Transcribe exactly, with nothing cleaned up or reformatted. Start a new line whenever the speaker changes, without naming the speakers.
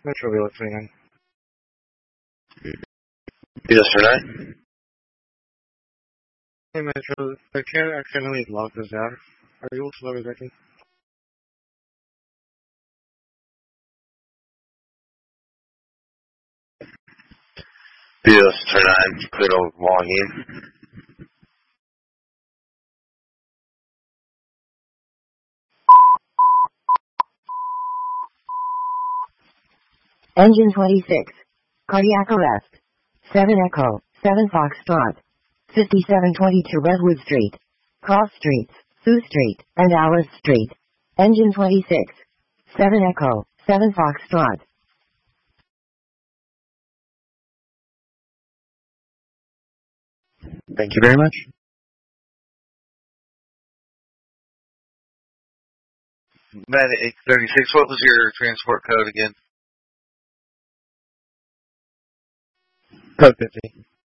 Metro Village twenty-nine.
Yes, tonight.
Hey, Metro, I can't accidentally log this out. Are you able to log it back in?
Yes, tonight. Could log in.
Engine twenty-six. Cardiac arrest. seven Echo, seven Foxtrot. fifty-seven twenty-two Redwood Street. Cross Streets, Sioux Street, and Alice Street. Engine twenty-six. seven Echo, seven Foxtrot.
Thank you very much.
Medic thirty-six, what was your transport code again?
Code fifty.